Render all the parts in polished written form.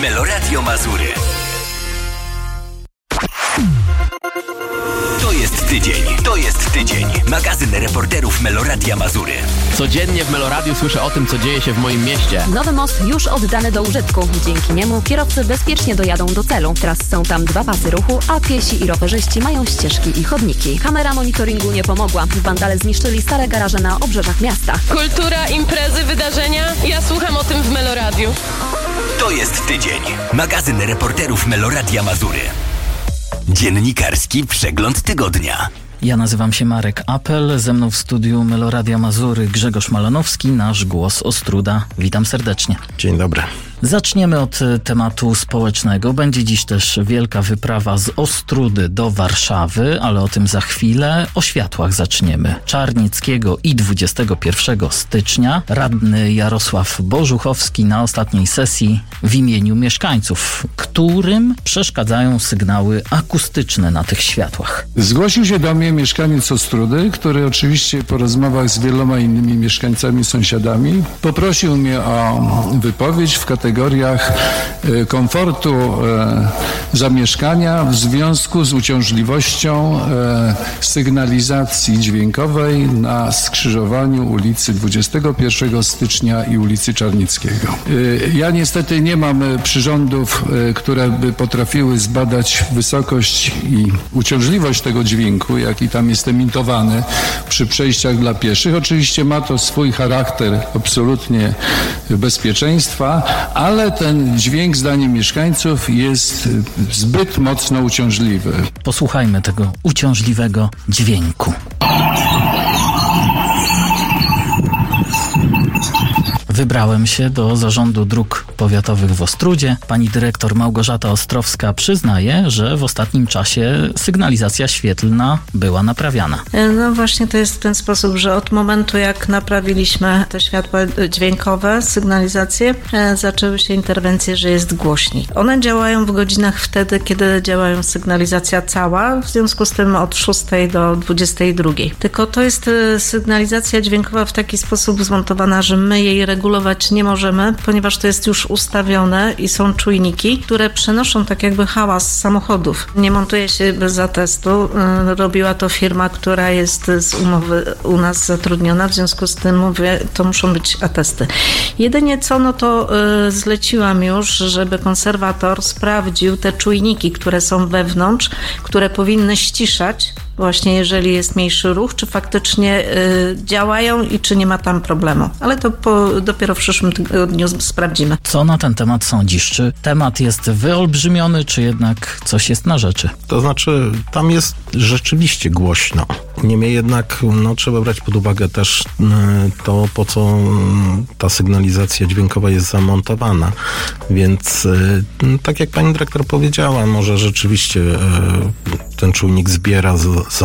Meloradio Mazury. To jest tydzień. Magazyn reporterów Meloradia Mazury. Codziennie w Meloradiu słyszę o tym, co dzieje się w moim mieście. Nowy most już oddany do użytku. Dzięki niemu kierowcy bezpiecznie dojadą do celu. Teraz są tam 2 pasy ruchu, a piesi i rowerzyści mają ścieżki i chodniki. Kamera monitoringu nie pomogła. Wandale zniszczyli stare garaże na obrzeżach miasta. Kultura, imprezy, wydarzenia. Ja słucham o tym w Meloradiu. To jest tydzień. Magazyn reporterów Meloradia Mazury. Dziennikarski przegląd tygodnia. Ja nazywam się Marek Apel, ze mną w studiu Meloradia Mazury Grzegorz Malanowski, nasz głos Ostróda. Witam serdecznie. Dzień dobry. Zaczniemy od tematu społecznego. Będzie dziś też wielka wyprawa z Ostródy do Warszawy, ale o tym za chwilę. O światłach zaczniemy. Czarnieckiego i 21 stycznia radny Jarosław Bożuchowski na ostatniej sesji w imieniu mieszkańców, którym przeszkadzają sygnały akustyczne na tych światłach. Zgłosił się do mnie mieszkaniec Ostródy, który oczywiście po rozmowach z wieloma innymi mieszkańcami, sąsiadami poprosił mnie o wypowiedź w kategoriach komfortu zamieszkania w związku z uciążliwością sygnalizacji dźwiękowej na skrzyżowaniu ulicy 21 stycznia i ulicy Czarnickiego. Ja niestety nie mam przyrządów, które by potrafiły zbadać wysokość i uciążliwość tego dźwięku, jaki tam jest emitowany przy przejściach dla pieszych. Oczywiście ma to swój charakter absolutnie bezpieczeństwa, ale ten dźwięk, zdaniem mieszkańców, jest zbyt mocno uciążliwy. Posłuchajmy tego uciążliwego dźwięku. Wybrałem się do Zarządu Dróg Powiatowych w Ostródzie. Pani dyrektor Małgorzata Ostrowska przyznaje, że w ostatnim czasie sygnalizacja świetlna była naprawiana. No właśnie to jest w ten sposób, że od momentu jak naprawiliśmy te światła dźwiękowe, sygnalizację, zaczęły się interwencje, że jest głośniej. One działają w godzinach wtedy, kiedy działają sygnalizacja cała, w związku z tym od 6 do 22. Tylko to jest sygnalizacja dźwiękowa w taki sposób zmontowana, że my jej regulować nie możemy, ponieważ to jest już ustawione i są czujniki, które przenoszą tak jakby hałas z samochodów. Nie montuje się bez atestu. Robiła to firma, która jest z umowy u nas zatrudniona, w związku z tym mówię, to muszą być atesty. Jedynie co, no to zleciłam już, żeby konserwator sprawdził te czujniki, które są wewnątrz, które powinny ściszać właśnie jeżeli jest mniejszy ruch, czy faktycznie działają i czy nie ma tam problemu. Ale to dopiero w przyszłym tygodniu sprawdzimy. Co na ten temat sądzisz? Czy temat jest wyolbrzymiony, czy jednak coś jest na rzeczy? To znaczy, tam jest rzeczywiście głośno. Niemniej jednak trzeba brać pod uwagę też to, po co ta sygnalizacja dźwiękowa jest zamontowana. Więc tak jak pani dyrektor powiedziała, może rzeczywiście ten czujnik zbiera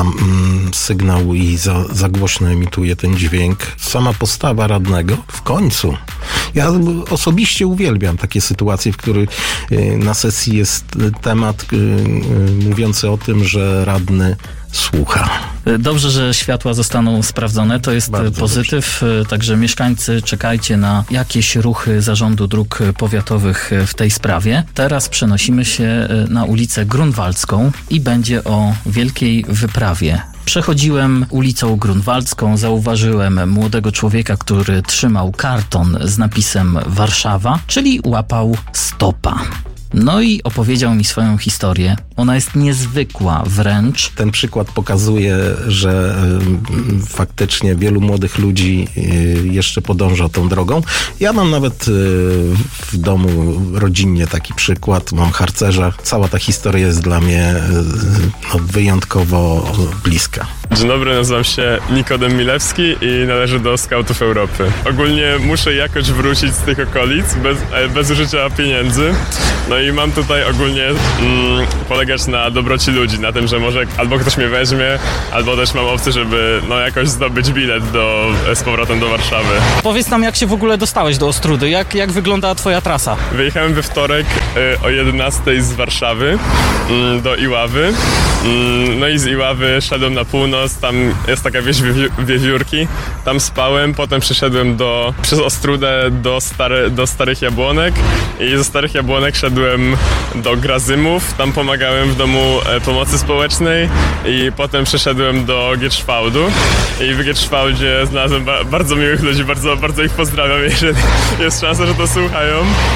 sygnał i za głośno emituje ten dźwięk. Sama postawa radnego w końcu. Ja osobiście uwielbiam takie sytuacje, w których na sesji jest temat mówiący o tym, że radny słucha. Dobrze, że światła zostaną sprawdzone, to jest bardzo pozytyw, także mieszkańcy czekajcie na jakieś ruchy Zarządu Dróg Powiatowych w tej sprawie. Teraz przenosimy się na ulicę Grunwaldzką i będzie o wielkiej wyprawie. Przechodziłem ulicą Grunwaldzką, zauważyłem młodego człowieka, który trzymał karton z napisem Warszawa, czyli łapał stopa. No i opowiedział mi swoją historię. Ona jest niezwykła wręcz. Ten przykład pokazuje, że faktycznie wielu młodych ludzi jeszcze podąża tą drogą. Ja mam nawet w domu rodzinnie taki przykład. Mam harcerza. Cała ta historia jest dla mnie wyjątkowo bliska. Dzień dobry, nazywam się Nikodem Milewski i należę do Skautów Europy. Ogólnie muszę jakoś wrócić z tych okolic bez użycia pieniędzy. No No i mam tutaj ogólnie polegać na dobroci ludzi, na tym, że może albo ktoś mnie weźmie, albo też mam opcję, żeby jakoś zdobyć bilet z powrotem do Warszawy. Powiedz nam, jak się w ogóle dostałeś do Ostródy? Jak wygląda twoja trasa? Wyjechałem we wtorek o 11 z Warszawy do Iławy. No i z Iławy szedłem na północ, tam jest taka wieś Wiewiórki. Tam spałem, potem przeszedłem przez Ostródę do Starych Jabłonek i ze Starych Jabłonek szedłem do Grazymów. Tam pomagałem w domu pomocy społecznej i potem przeszedłem do Gierszwałdu i w Gierszwałdzie znalazłem bardzo miłych ludzi, bardzo ich pozdrawiam, jeżeli jest szansa, że to słuchają.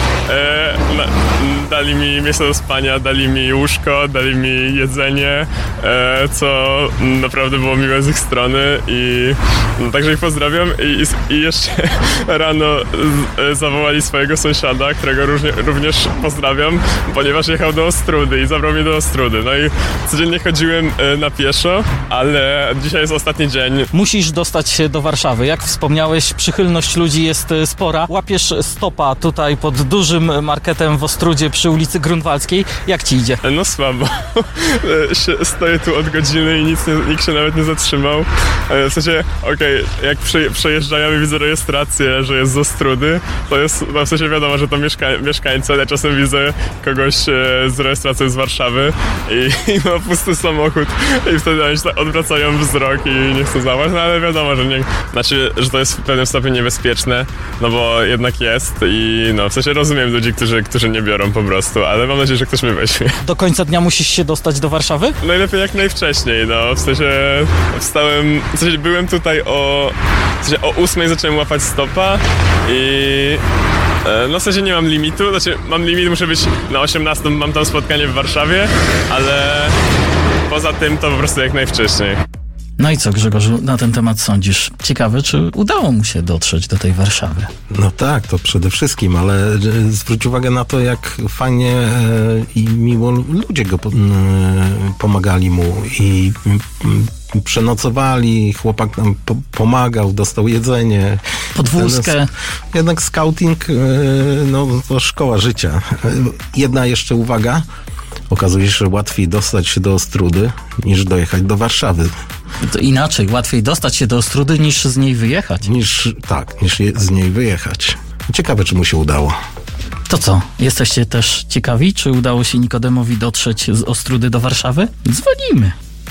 Dali mi miejsce do spania, dali mi łóżko, dali mi jedzenie, co naprawdę było miłe z ich strony i także ich pozdrawiam i jeszcze rano zawołali swojego sąsiada, którego również pozdrawiam, ponieważ jechał do Ostródy i zabrał mnie do Ostródy. No i codziennie chodziłem na pieszo, ale dzisiaj jest ostatni dzień. Musisz dostać się do Warszawy. Jak wspomniałeś, przychylność ludzi jest spora. Łapiesz stopa tutaj pod dużym marketem w Ostródzie przy ulicy Grunwaldzkiej. Jak ci idzie? No słabo. Stoję tu od godziny i nikt się nawet nie zatrzymał. W sensie, jak przejeżdżają i widzę rejestrację, że jest z Ostródy, to jest, w sensie wiadomo, że to mieszkańcy, ale czasem widzę kogoś z rejestracją z Warszawy i ma pusty samochód i wtedy oni się odwracają wzrok i nie chcą złapać, no ale wiadomo, że to jest w pewnym stopniu niebezpieczne, no bo jednak jest i w sensie rozumiem ludzi, którzy nie biorą po prostu, ale mam nadzieję, że ktoś mnie weźmie. Do końca dnia musisz się dostać do Warszawy? Najlepiej jak najwcześniej, w sensie byłem tutaj o 8 zacząłem łapać stopa i w sensie nie mam limitu, mam limit, muszę być na 18, mam tam spotkanie w Warszawie, ale poza tym to po prostu jak najwcześniej. No i co, Grzegorzu, na ten temat sądzisz? Ciekawe, czy udało mu się dotrzeć do tej Warszawy? No tak, to przede wszystkim, ale zwróć uwagę na to, jak fajnie i miło ludzie go pomagali mu i przenocowali, chłopak nam pomagał, dostał jedzenie. Podwózkę. Jednak scouting, to szkoła życia. Jedna jeszcze uwaga, okazuje się, że łatwiej dostać się do Ostródy, niż dojechać do Warszawy. To inaczej, łatwiej dostać się do Ostródy, niż z niej wyjechać. Niż z niej wyjechać. Ciekawe, czy mu się udało. To co, jesteście też ciekawi, czy udało się Nikodemowi dotrzeć z Ostródy do Warszawy? Dzwonimy.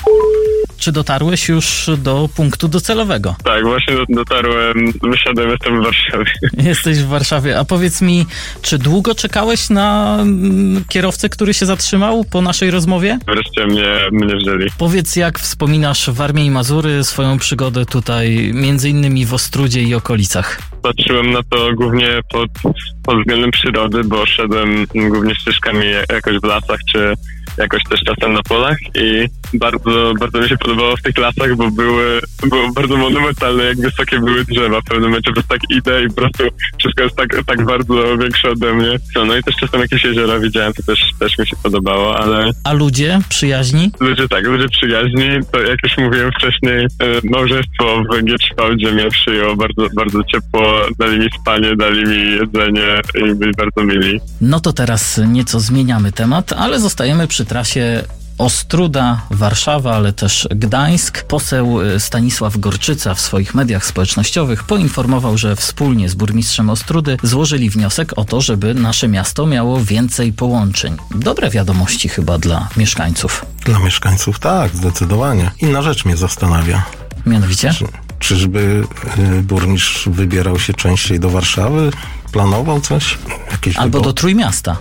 Czy dotarłeś już do punktu docelowego? Tak, właśnie dotarłem, wysiadłem, jestem w Warszawie. Jesteś w Warszawie, a powiedz mi, czy długo czekałeś na kierowcę, który się zatrzymał po naszej rozmowie? Wreszcie mnie wzięli. Powiedz, jak wspominasz Warmię i Mazury, swoją przygodę tutaj, między innymi w Ostródzie i okolicach? Patrzyłem na to głównie pod względem przyrody, bo szedłem głównie ścieżkami jakoś w lasach, czy jakoś też czasem na polach i bardzo mi się podobało w tych lasach, bo było bardzo monumentalne, jak wysokie były drzewa. W pewnym momencie po prostu tak idę i po prostu wszystko jest tak bardzo większe ode mnie. No i też czasem jakieś jeziora widziałem, to też mi się podobało, ale... A ludzie przyjaźni? Ludzie przyjaźni. To jak już mówiłem wcześniej, małżeństwo w Gierszwałdzie mnie przyjęło bardzo ciepło, dali mi spanie, dali mi jedzenie i byli bardzo mili. No to teraz nieco zmieniamy temat, ale zostajemy przy trasie Ostróda, Warszawa, ale też Gdańsk. Poseł Stanisław Gorczyca w swoich mediach społecznościowych poinformował, że wspólnie z burmistrzem Ostródy złożyli wniosek o to, żeby nasze miasto miało więcej połączeń. Dobre wiadomości chyba dla mieszkańców. Dla mieszkańców tak, zdecydowanie. Inna rzecz mnie zastanawia. Mianowicie? Czyżby burmistrz wybierał się częściej do Warszawy? Planował coś? Albo do Trójmiasta.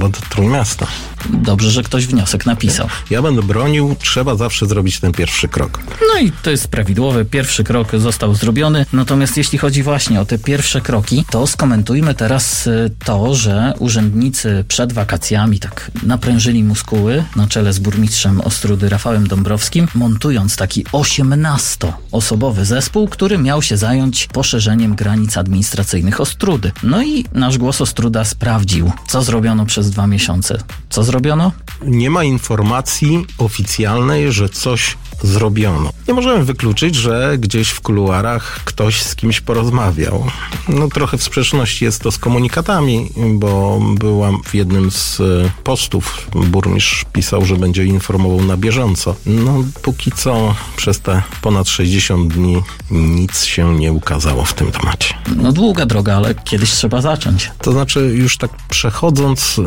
Dobrze, że ktoś wniosek napisał. Ja będę bronił, trzeba zawsze zrobić ten pierwszy krok. No i to jest prawidłowe, pierwszy krok został zrobiony. Natomiast jeśli chodzi właśnie o te pierwsze kroki, to skomentujmy teraz to, że urzędnicy przed wakacjami tak naprężyli muskuły na czele z burmistrzem Ostródy Rafałem Dąbrowskim, montując taki 18-osobowy zespół, który miał się zająć poszerzeniem granic administracyjnych Ostródy. No i nasz Głos Ostróda sprawdził, co zrobiono przez 2 miesiące. Co zrobiono? Nie ma informacji oficjalnej, że coś zrobiono. Nie możemy wykluczyć, że gdzieś w kuluarach ktoś z kimś porozmawiał. No trochę w sprzeczności jest to z komunikatami, bo byłam w jednym z postów, burmistrz pisał, że będzie informował na bieżąco. No póki co przez te ponad 60 dni nic się nie ukazało w tym temacie. No długa droga, ale kiedyś trzeba zacząć. To znaczy już tak przechodząc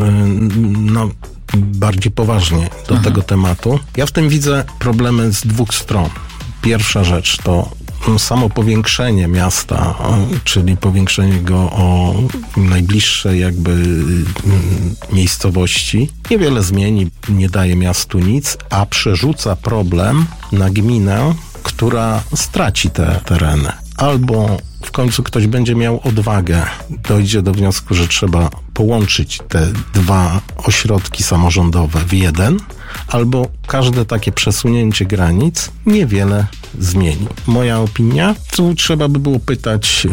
bardziej poważnie do tego tematu, ja w tym widzę problemy z dwóch stron. Pierwsza rzecz to samo powiększenie miasta, czyli powiększenie go o najbliższe jakby miejscowości, niewiele zmieni, nie daje miastu nic, a przerzuca problem na gminę, która straci te tereny. Albo w końcu ktoś będzie miał odwagę, dojdzie do wniosku, że trzeba połączyć te dwa ośrodki samorządowe w jeden, albo każde takie przesunięcie granic niewiele zmieni. Moja opinia, tu trzeba by było pytać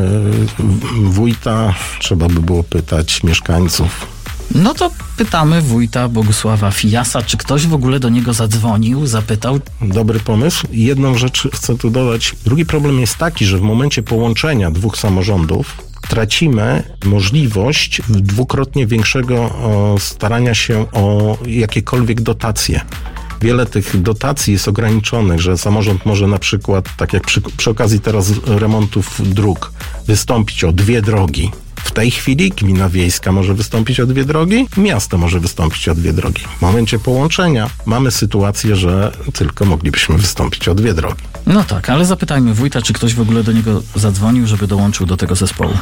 wójta, trzeba by było pytać mieszkańców. No to pytamy wójta Bogusława Fijasa, czy ktoś w ogóle do niego zadzwonił, zapytał. Dobry pomysł. Jedną rzecz chcę tu dodać. Drugi problem jest taki, że w momencie połączenia dwóch samorządów tracimy możliwość dwukrotnie większego starania się o jakiekolwiek dotacje. Wiele tych dotacji jest ograniczonych, że samorząd może na przykład, tak jak przy okazji teraz remontów dróg, wystąpić o 2 drogi. W tej chwili gmina wiejska może wystąpić o 2 drogi, miasto może wystąpić o 2 drogi. W momencie połączenia mamy sytuację, że tylko moglibyśmy wystąpić o 2 drogi. No tak, ale zapytajmy wójta, czy ktoś w ogóle do niego zadzwonił, żeby dołączył do tego zespołu.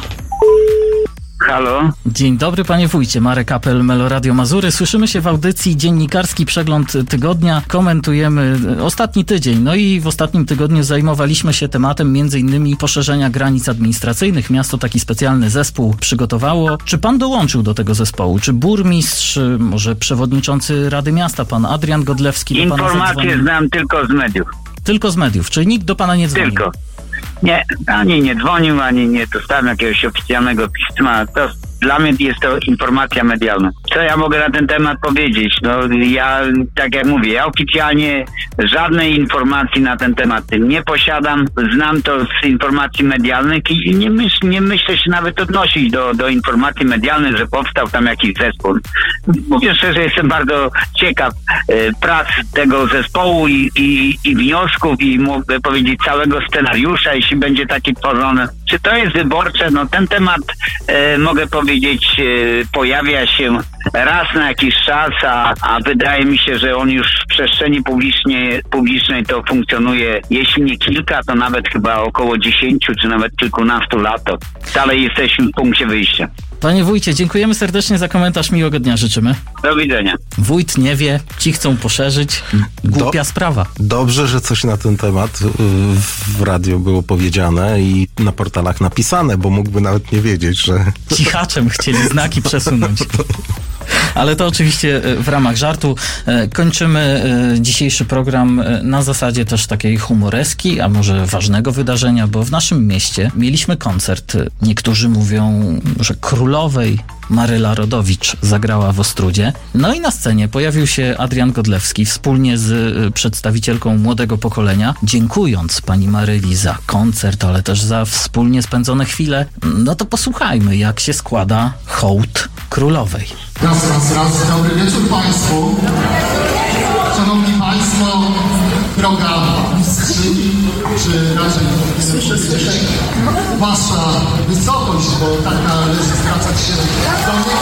Halo? Dzień dobry, panie wójcie. Marek Apel, Meloradio Mazury. Słyszymy się w audycji Dziennikarski Przegląd Tygodnia. Komentujemy ostatni tydzień. No i w ostatnim tygodniu zajmowaliśmy się tematem m.in. poszerzenia granic administracyjnych. Miasto taki specjalny zespół przygotowało. Czy pan dołączył do tego zespołu? Czy burmistrz, może przewodniczący Rady Miasta, pan Adrian Godlewski do pana zadzwonił? Informacje znam tylko z mediów. Tylko z mediów, czyli nikt do pana nie dzwonił? Tylko. Nie, ani nie dzwonił, ani nie dostałem jakiegoś oficjalnego pisma. To dla mnie jest to informacja medialna. Co ja mogę na ten temat powiedzieć? No ja, tak jak mówię, ja oficjalnie żadnej informacji na ten temat nie posiadam. Znam to z informacji medialnych i nie myślę się nawet odnosić do informacji medialnych, że powstał tam jakiś zespół. Mówię szczerze, jestem bardzo ciekaw prac tego zespołu i wniosków i mogę powiedzieć całego scenariusza, jeśli będzie taki tworzony. Czy to jest wyborcze? No ten temat mogę powiedzieć pojawia się raz na jakiś czas, a wydaje mi się, że on już w przestrzeni publicznej to funkcjonuje, jeśli nie kilka, to nawet chyba około 10 czy nawet kilkunastu lat. Dalej jesteśmy w punkcie wyjścia. Panie wójcie, dziękujemy serdecznie za komentarz. Miłego dnia życzymy. Do widzenia. Wójt nie wie, ci chcą poszerzyć. Głupia sprawa. Dobrze, że coś na ten temat w radiu było powiedziane i na portalach napisane, bo mógłby nawet nie wiedzieć, że... Cichaczem chcieli znaki przesunąć. Ale to oczywiście w ramach żartu. Kończymy dzisiejszy program na zasadzie też takiej humoreski, a może ważnego wydarzenia, bo w naszym mieście mieliśmy koncert. Niektórzy mówią, że królowej Maryla Rodowicz zagrała w Ostródzie. No i na scenie pojawił się Adrian Godlewski wspólnie z przedstawicielką młodego pokolenia, dziękując pani Maryli za koncert, ale też za wspólnie spędzone chwile. No to posłuchajmy, jak się składa hołd królowej. Raz. Dobry wieczór Państwu. Szanowni Państwo, droga mistrzyni, czy raczej Wasza wysokość, bo tak należy zwracać się do mnie.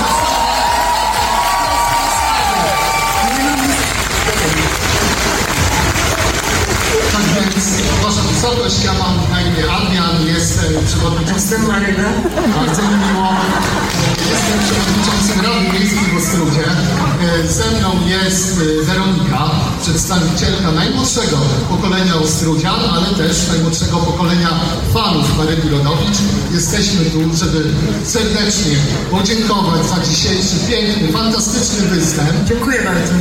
Tak więc, Wasza wysokość, ja mam na imię Adrian, jestem przewodniczącym Maryla. Bardzo mi miło. Jestem przewodniczącym Rady Miejskiej w Ostródzie. Ze mną jest Weronika, przedstawicielka najmłodszego pokolenia Ostródzian, ale też najmłodszego pokolenia fanów Maryli Rodowicz. Jesteśmy tu, żeby serdecznie podziękować za dzisiejszy piękny, fantastyczny występ. Dziękuję bardzo.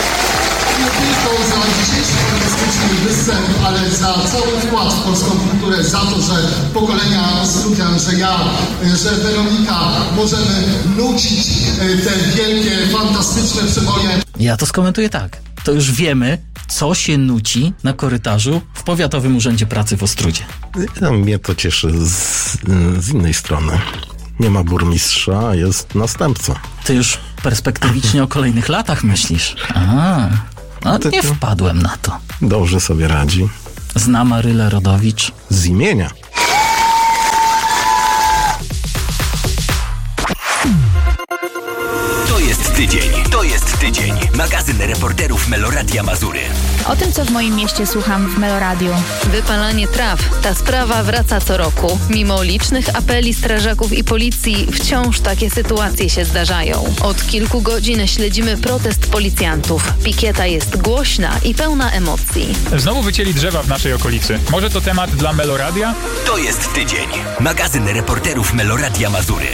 Za dzisiejszy fantastyczny występ, ale za cały wkład w polską kulturę kulturę, za to, że pokolenia Ostrudzian, że ja, że Weronika możemy nucić te wielkie, fantastyczne przeboje. Ja to skomentuję tak. To już wiemy, co się nuci na korytarzu w Powiatowym Urzędzie Pracy w Ostródzie. Mnie to cieszy z innej strony. Nie ma burmistrza, a jest następca. Ty już perspektywicznie o kolejnych latach myślisz. Nie wpadłem na to. Dobrze sobie radzi. Zna Marylę Rodowicz. Z imienia. To jest tydzień. Magazyn reporterów Meloradia Mazury. O tym, co w moim mieście słucham w Meloradiu. Wypalanie traw. Ta sprawa wraca co roku. Mimo licznych apeli strażaków i policji, wciąż takie sytuacje się zdarzają. Od kilku godzin śledzimy protest policjantów. Pikieta jest głośna i pełna emocji. Znowu wycięli drzewa w naszej okolicy. Może to temat dla Meloradia? To jest tydzień. Magazyn reporterów Meloradia Mazury.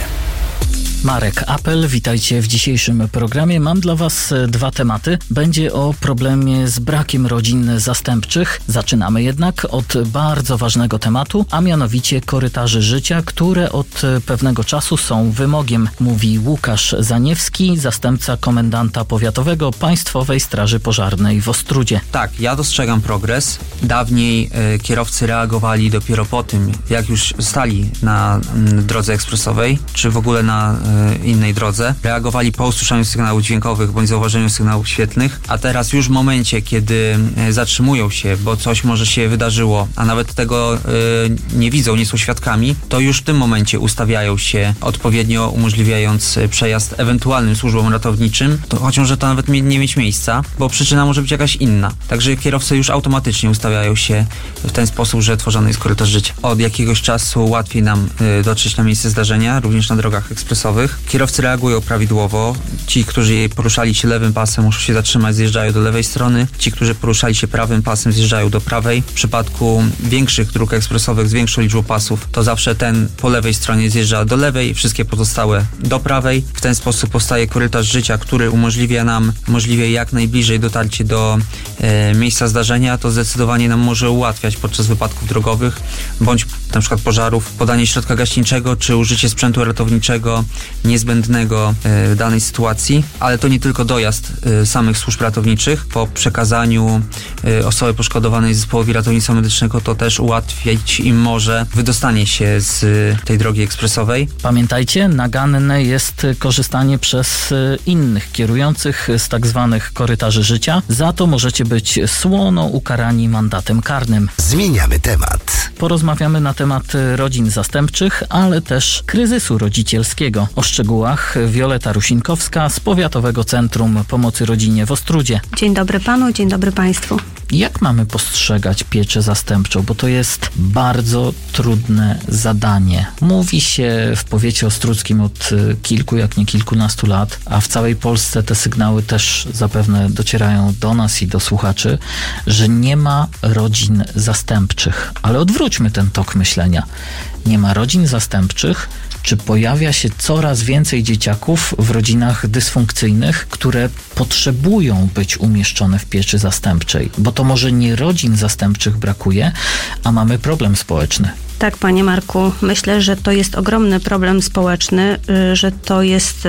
Marek Apel, witajcie w dzisiejszym programie. Mam dla Was dwa tematy. Będzie o problemie z brakiem rodzin zastępczych. Zaczynamy jednak od bardzo ważnego tematu, a mianowicie korytarzy życia, które od pewnego czasu są wymogiem, mówi Łukasz Zaniewski, zastępca komendanta powiatowego Państwowej Straży Pożarnej w Ostródzie. Tak, ja dostrzegam progres. Dawniej kierowcy reagowali dopiero po tym, jak już stali na drodze ekspresowej, czy w ogóle na innej drodze. Reagowali po usłyszeniu sygnałów dźwiękowych bądź zauważeniu sygnałów świetlnych, a teraz już w momencie, kiedy zatrzymują się, bo coś może się wydarzyło, a nawet tego nie widzą, nie są świadkami, to już w tym momencie ustawiają się odpowiednio, umożliwiając przejazd ewentualnym służbom ratowniczym, to chociaż że to nawet nie mieć miejsca, bo przyczyna może być jakaś inna. Także kierowcy już automatycznie ustawiają się w ten sposób, że tworzony jest korytarz życia. Od jakiegoś czasu łatwiej nam dotrzeć na miejsce zdarzenia, również na drogach ekspresowych. Kierowcy reagują prawidłowo. Ci, którzy poruszali się lewym pasem, muszą się zatrzymać, zjeżdżają do lewej strony. Ci, którzy poruszali się prawym pasem, zjeżdżają do prawej. W przypadku większych dróg ekspresowych z większą liczbą pasów, to zawsze ten po lewej stronie zjeżdża do lewej, wszystkie pozostałe do prawej. W ten sposób powstaje korytarz życia, który umożliwia nam jak najbliżej dotarcie do miejsca zdarzenia. To zdecydowanie nam może ułatwiać podczas wypadków drogowych, bądź na przykład pożarów, podanie środka gaśniczego, czy użycie sprzętu ratowniczego niezbędnego w danej sytuacji, ale to nie tylko dojazd samych służb ratowniczych. Po przekazaniu osoby poszkodowanej zespołowi ratownictwa medycznego to też ułatwiać im może wydostanie się z tej drogi ekspresowej. Pamiętajcie, naganne jest korzystanie przez innych kierujących z tak zwanych korytarzy życia. Za to możecie być słono ukarani mandatem karnym. Zmieniamy temat. Porozmawiamy na temat rodzin zastępczych, ale też kryzysu rodzicielskiego. O szczegółach Wioleta Rusinkowska z Powiatowego Centrum Pomocy Rodzinie w Ostródzie. Dzień dobry panu, dzień dobry państwu. Jak mamy postrzegać pieczę zastępczą? Bo to jest bardzo trudne zadanie. Mówi się w powiecie ostródzkim od kilku, jak nie kilkunastu lat, a w całej Polsce te sygnały też zapewne docierają do nas i do słuchaczy, że nie ma rodzin zastępczych. Ale odwróćmy ten tok myślenia. Nie ma rodzin zastępczych, czy pojawia się coraz więcej dzieciaków w rodzinach dysfunkcyjnych, które potrzebują być umieszczone w pieczy zastępczej? Bo to może nie rodzin zastępczych brakuje, a mamy problem społeczny. Tak, panie Marku, myślę, że to jest ogromny problem społeczny, że to jest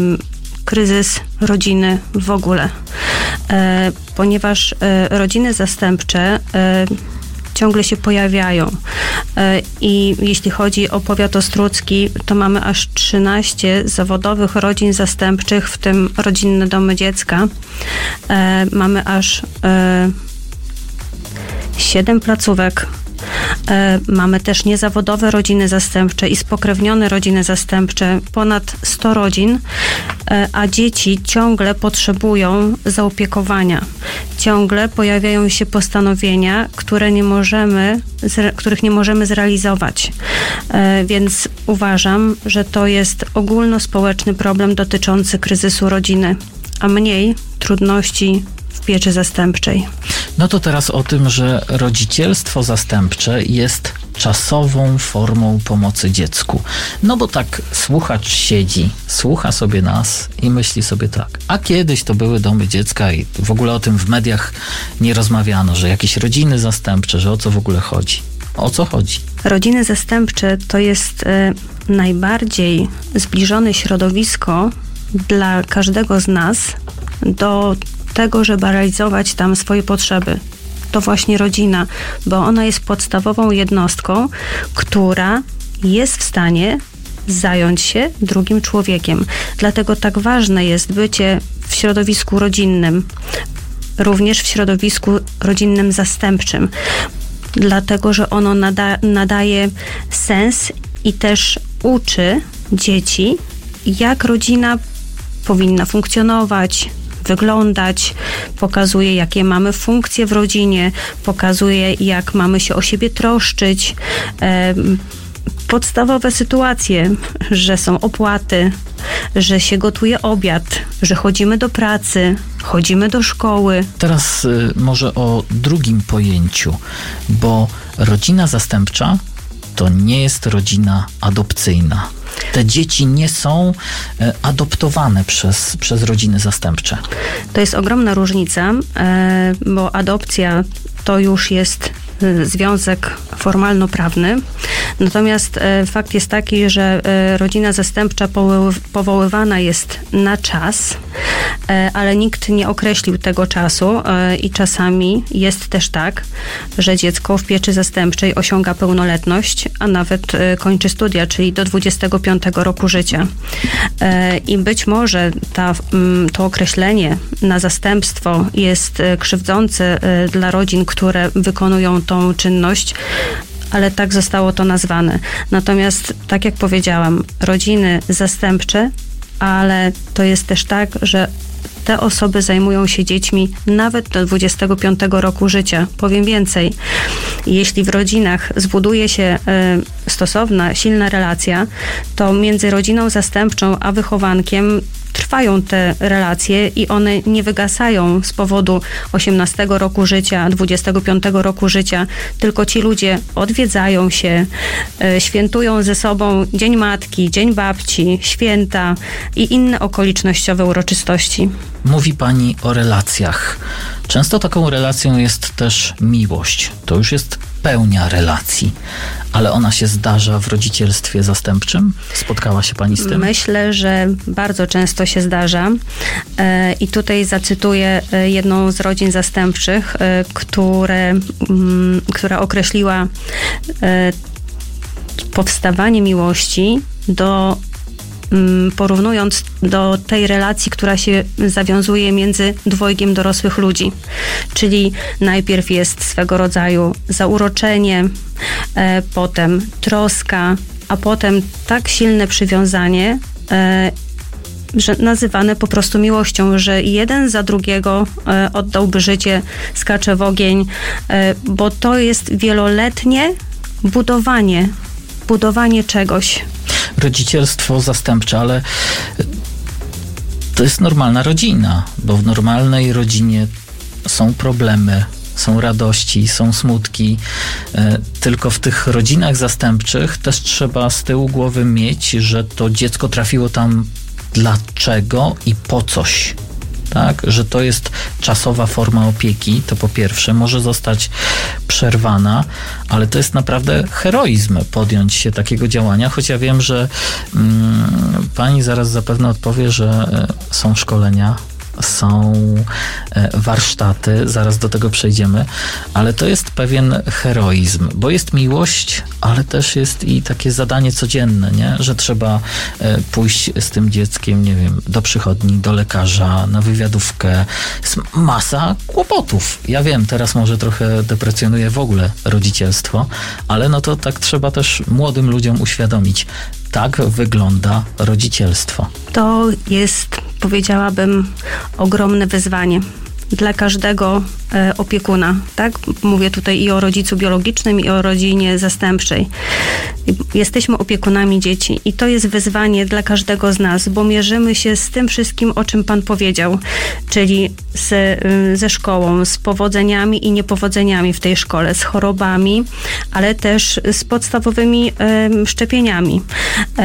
kryzys rodziny w ogóle, ponieważ rodziny zastępcze ciągle się pojawiają. I jeśli chodzi o powiat ostródzki, to mamy aż 13 zawodowych rodzin zastępczych, w tym rodzinne domy dziecka. Mamy aż 7 placówek. Mamy też niezawodowe rodziny zastępcze i spokrewnione rodziny zastępcze, ponad 100 rodzin, a dzieci ciągle potrzebują zaopiekowania. Ciągle pojawiają się postanowienia, których nie możemy zrealizować. Więc uważam, że to jest ogólnospołeczny problem dotyczący kryzysu rodziny, a mniej trudności w pieczy zastępczej. No to teraz o tym, że rodzicielstwo zastępcze jest czasową formą pomocy dziecku. No bo tak słuchacz siedzi, słucha sobie nas i myśli sobie tak, a kiedyś to były domy dziecka i w ogóle o tym w mediach nie rozmawiano, że jakieś rodziny zastępcze, że o co w ogóle chodzi. O co chodzi? Rodziny zastępcze to jest najbardziej zbliżone środowisko dla każdego z nas do tego, żeby realizować tam swoje potrzeby. To właśnie rodzina, bo ona jest podstawową jednostką, która jest w stanie zająć się drugim człowiekiem. Dlatego tak ważne jest bycie w środowisku rodzinnym, również w środowisku rodzinnym zastępczym, dlatego że ono nadaje sens i też uczy dzieci, jak rodzina powinna funkcjonować, wyglądać, pokazuje, jakie mamy funkcje w rodzinie, pokazuje, jak mamy się o siebie troszczyć. Podstawowe sytuacje, że są opłaty, że się gotuje obiad, że chodzimy do pracy, chodzimy do szkoły. Teraz może o drugim pojęciu, bo rodzina zastępcza to nie jest rodzina adopcyjna. Te dzieci nie są adoptowane przez rodziny zastępcze. To jest ogromna różnica, bo adopcja to już jest związek formalno-prawny. Natomiast fakt jest taki, że rodzina zastępcza powoływana jest na czas, ale nikt nie określił tego czasu i czasami jest też tak, że dziecko w pieczy zastępczej osiąga pełnoletność, a nawet kończy studia, czyli do 25 roku życia. I być może to określenie na zastępstwo jest krzywdzące dla rodzin, które wykonują tą czynność, ale tak zostało to nazwane. Natomiast, tak jak powiedziałam, rodziny zastępcze, ale to jest też tak, że te osoby zajmują się dziećmi nawet do 25 roku życia. Powiem więcej, jeśli w rodzinach zbuduje się stosowna, silna relacja, to między rodziną zastępczą a wychowankiem trwają te relacje i one nie wygasają z powodu 18 roku życia, 25 roku życia, tylko ci ludzie odwiedzają się, świętują ze sobą Dzień Matki, Dzień Babci, święta i inne okolicznościowe uroczystości. Mówi pani o relacjach. Często taką relacją jest też miłość. To już jest pełnia relacji, ale ona się zdarza w rodzicielstwie zastępczym? Spotkała się pani z tym? Myślę, że bardzo często się zdarza i tutaj zacytuję jedną z rodzin zastępczych, która określiła powstawanie miłości porównując do tej relacji, która się zawiązuje między dwojgiem dorosłych ludzi. Czyli najpierw jest swego rodzaju zauroczenie, potem troska, a potem tak silne przywiązanie, że nazywane po prostu miłością, że jeden za drugiego oddałby życie, skacze w ogień, bo to jest wieloletnie budowanie czegoś. Rodzicielstwo zastępcze, ale to jest normalna rodzina, bo w normalnej rodzinie są problemy, są radości, są smutki, tylko w tych rodzinach zastępczych też trzeba z tyłu głowy mieć, że to dziecko trafiło tam dlaczego i po coś. Tak, że to jest czasowa forma opieki, to po pierwsze może zostać przerwana, ale to jest naprawdę heroizm podjąć się takiego działania, choć ja wiem, że pani zaraz zapewne odpowie, że są szkolenia, są warsztaty, zaraz do tego przejdziemy, ale to jest pewien heroizm, bo jest miłość, ale też jest i takie zadanie codzienne, nie? Że trzeba pójść z tym dzieckiem, nie wiem, do przychodni, do lekarza, na wywiadówkę. Jest masa kłopotów. Ja wiem, teraz może trochę deprecjonuję w ogóle rodzicielstwo, ale no to tak trzeba też młodym ludziom uświadomić. Tak wygląda rodzicielstwo. To jest, powiedziałabym, ogromne wyzwanie dla każdego opiekuna, tak? Mówię tutaj i o rodzicu biologicznym, i o rodzinie zastępczej. Jesteśmy opiekunami dzieci i to jest wyzwanie dla każdego z nas, bo mierzymy się z tym wszystkim, o czym pan powiedział, czyli ze szkołą, z powodzeniami i niepowodzeniami w tej szkole, z chorobami, ale też z podstawowymi szczepieniami.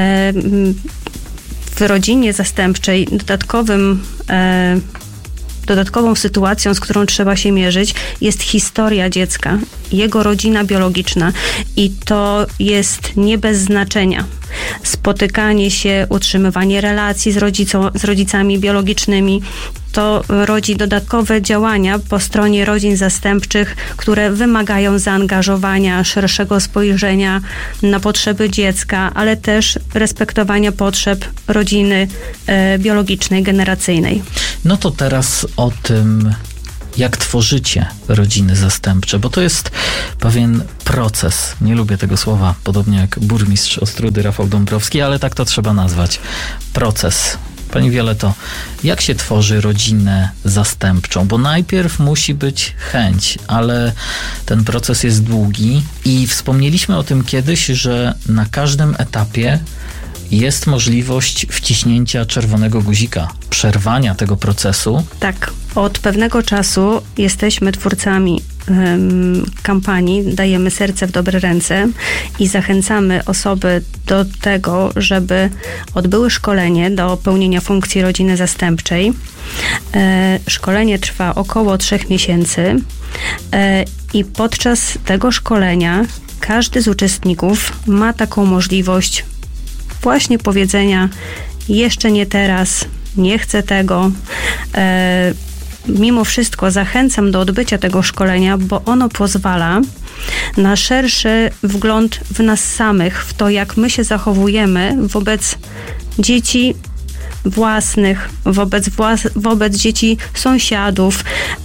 W rodzinie zastępczej dodatkową sytuacją, z którą trzeba się mierzyć, jest historia dziecka, jego rodzina biologiczna i to jest nie bez znaczenia. Spotykanie się, utrzymywanie relacji z rodzicami biologicznymi, to rodzi dodatkowe działania po stronie rodzin zastępczych, które wymagają zaangażowania, szerszego spojrzenia na potrzeby dziecka, ale też respektowania potrzeb rodziny biologicznej, generacyjnej. No to teraz o tym, jak tworzycie rodziny zastępcze, bo to jest pewien proces. Nie lubię tego słowa, podobnie jak burmistrz Ostródy Rafał Dąbrowski, ale tak to trzeba nazwać. Proces. Pani Violeto, jak się tworzy rodzinę zastępczą? Bo najpierw musi być chęć, ale ten proces jest długi i wspomnieliśmy o tym kiedyś, że na każdym etapie jest możliwość wciśnięcia czerwonego guzika, przerwania tego procesu. Tak, od pewnego czasu jesteśmy twórcami kampanii Dajemy serce w dobre ręce i zachęcamy osoby do tego, żeby odbyły szkolenie do pełnienia funkcji rodziny zastępczej. Szkolenie trwa około 3 miesięcy i podczas tego szkolenia każdy z uczestników ma taką możliwość właśnie powiedzenia: jeszcze nie teraz, nie chcę tego. Mimo wszystko zachęcam do odbycia tego szkolenia, bo ono pozwala na szerszy wgląd w nas samych, w to, jak my się zachowujemy wobec dzieci własnych, wobec dzieci sąsiadów,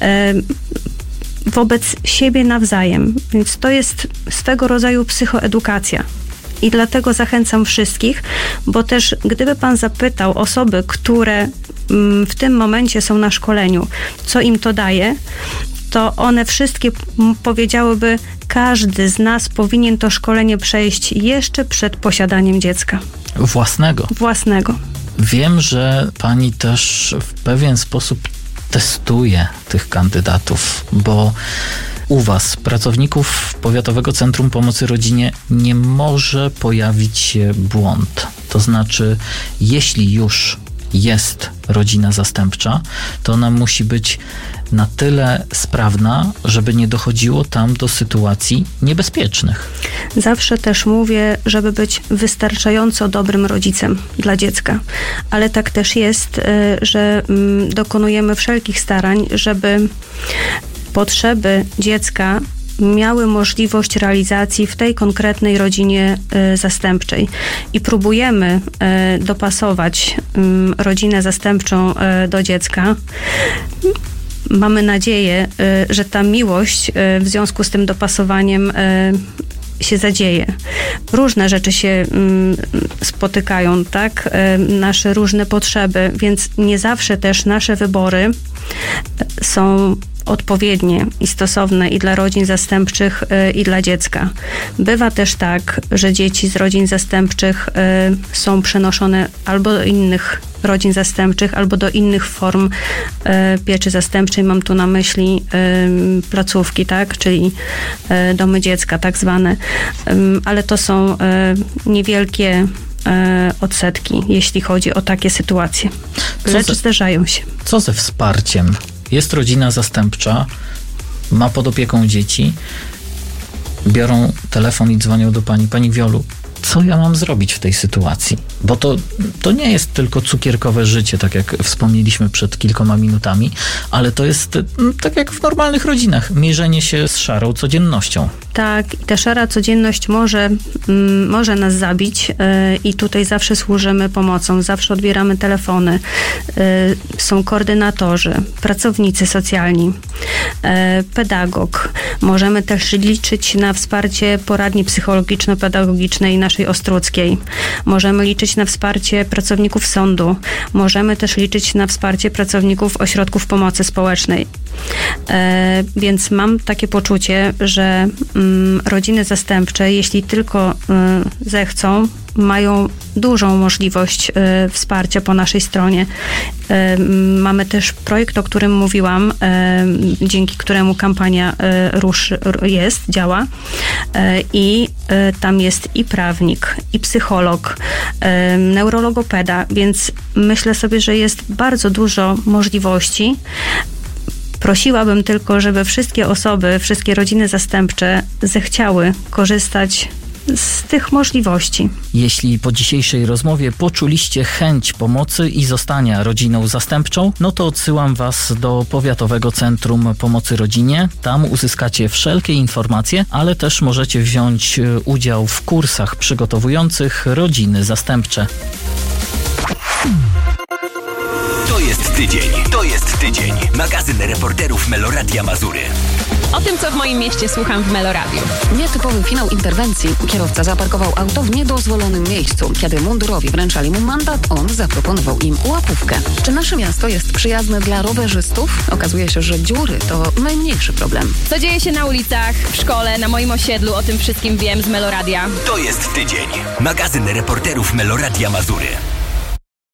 wobec siebie nawzajem. Więc to jest swego rodzaju psychoedukacja. I dlatego zachęcam wszystkich, bo też gdyby pan zapytał osoby, które w tym momencie są na szkoleniu, co im to daje, to one wszystkie powiedziałyby: każdy z nas powinien to szkolenie przejść jeszcze przed posiadaniem dziecka. Własnego. Wiem, że pani też w pewien sposób testuje tych kandydatów, bo u was, pracowników Powiatowego Centrum Pomocy Rodzinie, nie może pojawić się błąd. To znaczy, jeśli już jest rodzina zastępcza, to ona musi być na tyle sprawna, żeby nie dochodziło tam do sytuacji niebezpiecznych. Zawsze też mówię, żeby być wystarczająco dobrym rodzicem dla dziecka. Ale tak też jest, że dokonujemy wszelkich starań, żeby potrzeby dziecka miały możliwość realizacji w tej konkretnej rodzinie zastępczej. I próbujemy dopasować rodzinę zastępczą do dziecka. Mamy nadzieję, że ta miłość w związku z tym dopasowaniem się zadzieje. Różne rzeczy się spotykają, tak? Nasze różne potrzeby, więc nie zawsze też nasze wybory są odpowiednie i stosowne i dla rodzin zastępczych, i dla dziecka. Bywa też tak, że dzieci z rodzin zastępczych są przenoszone albo do innych rodzin zastępczych, albo do innych form pieczy zastępczej. Mam tu na myśli placówki, tak? Czyli domy dziecka tak zwane. Ale to są niewielkie odsetki, jeśli chodzi o takie sytuacje. Lecz zdarzają się. Co ze wsparciem? Jest rodzina zastępcza, ma pod opieką dzieci, biorą telefon i dzwonią do pani: pani Wiolu, co ja mam zrobić w tej sytuacji? Bo to nie jest tylko cukierkowe życie, tak jak wspomnieliśmy przed kilkoma minutami, ale to jest tak jak w normalnych rodzinach, mierzenie się z szarą codziennością. Tak, i ta szara codzienność może nas zabić i tutaj zawsze służymy pomocą, zawsze odbieramy telefony, są koordynatorzy, pracownicy socjalni, pedagog. Możemy też liczyć na wsparcie poradni psychologiczno-pedagogicznej naszej Ostródzkiej. Możemy liczyć na wsparcie pracowników sądu. Możemy też liczyć na wsparcie pracowników ośrodków pomocy społecznej. Więc mam takie poczucie, że rodziny zastępcze, jeśli tylko zechcą, mają dużą możliwość wsparcia po naszej stronie. Mamy też projekt, o którym mówiłam, dzięki któremu kampania działa i tam jest i prawnik, i psycholog, neurologopeda, więc myślę sobie, że jest bardzo dużo możliwości Prosiłabym tylko, żeby wszystkie osoby, wszystkie rodziny zastępcze zechciały korzystać z tych możliwości. Jeśli po dzisiejszej rozmowie poczuliście chęć pomocy i zostania rodziną zastępczą, no to odsyłam Was do Powiatowego Centrum Pomocy Rodzinie. Tam uzyskacie wszelkie informacje, ale też możecie wziąć udział w kursach przygotowujących rodziny zastępcze. To jest tydzień. Magazyn reporterów Meloradia Mazury. O tym, co w moim mieście słucham w Meloradiu. Nietypowy finał interwencji. Kierowca zaparkował auto w niedozwolonym miejscu. Kiedy mundurowi wręczali mu mandat, on zaproponował im łapówkę. Czy nasze miasto jest przyjazne dla rowerzystów? Okazuje się, że dziury to najmniejszy problem. Co dzieje się na ulicach, w szkole, na moim osiedlu, o tym wszystkim wiem z Meloradia. To jest tydzień. Magazyn reporterów Meloradia Mazury.